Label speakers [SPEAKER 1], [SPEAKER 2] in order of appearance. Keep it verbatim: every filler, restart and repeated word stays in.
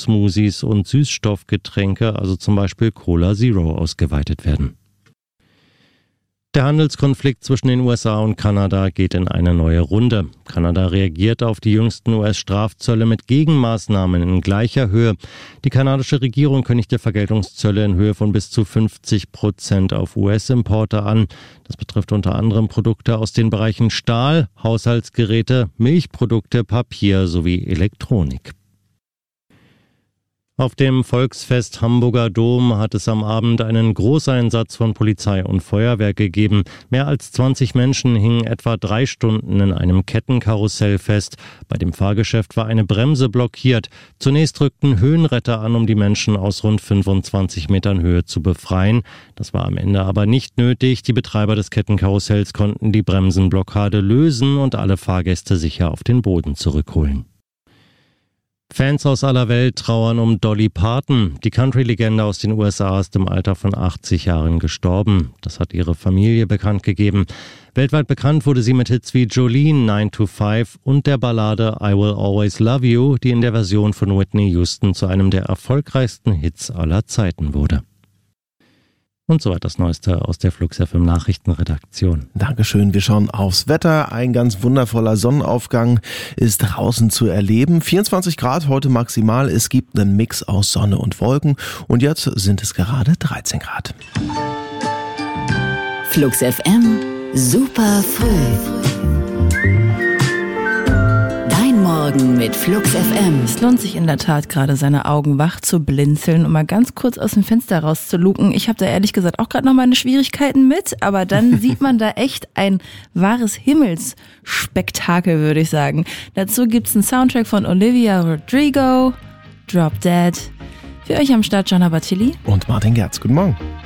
[SPEAKER 1] Fruchtsmoothies und Süßstoffgetränke, also zum Beispiel Cola Zero, ausgeweitet werden. Der Handelskonflikt zwischen den U S A und Kanada geht in eine neue Runde. Kanada reagiert auf die jüngsten U S-Strafzölle mit Gegenmaßnahmen in gleicher Höhe. Die kanadische Regierung kündigte Vergeltungszölle in Höhe von bis zu fünfzig Prozent auf U S-Importe an. Das betrifft unter anderem Produkte aus den Bereichen Stahl, Haushaltsgeräte, Milchprodukte, Papier sowie Elektronik. Auf dem Volksfest Hamburger Dom hat es am Abend einen Großeinsatz von Polizei und Feuerwehr gegeben. Mehr als zwanzig Menschen hingen etwa drei Stunden in einem Kettenkarussell fest. Bei dem Fahrgeschäft war eine Bremse blockiert. Zunächst rückten Höhenretter an, um die Menschen aus rund fünfundzwanzig Metern Höhe zu befreien. Das war am Ende aber nicht nötig. Die Betreiber des Kettenkarussells konnten die Bremsenblockade lösen und alle Fahrgäste sicher auf den Boden zurückholen. Fans aus aller Welt trauern um Dolly Parton. Die Country-Legende aus den U S A ist im Alter von achtzig Jahren gestorben. Das hat ihre Familie bekannt gegeben. Weltweit bekannt wurde sie mit Hits wie Jolene, nine to five und der Ballade I Will Always Love You, die in der Version von Whitney Houston zu einem der erfolgreichsten Hits aller Zeiten wurde. Und soweit das Neueste aus der Flux F M Nachrichtenredaktion.
[SPEAKER 2] Dankeschön. Wir schauen aufs Wetter. Ein ganz wundervoller Sonnenaufgang ist draußen zu erleben. vierundzwanzig Grad heute maximal. Es gibt einen Mix aus Sonne und Wolken. Und jetzt sind es gerade dreizehn Grad.
[SPEAKER 3] Flux F M, super früh. Morgen mit Flux F M.
[SPEAKER 4] Es lohnt sich in der Tat gerade, seine Augen wach zu blinzeln und mal ganz kurz aus dem Fenster rauszuluken. Ich habe da ehrlich gesagt auch gerade noch meine Schwierigkeiten mit, aber dann sieht man da echt ein wahres Himmelsspektakel, würde ich sagen. Dazu gibt's einen Soundtrack von Olivia Rodrigo, Drop Dead. Für euch am Start Gianna Battilli
[SPEAKER 2] und Martin Gerz. Guten Morgen.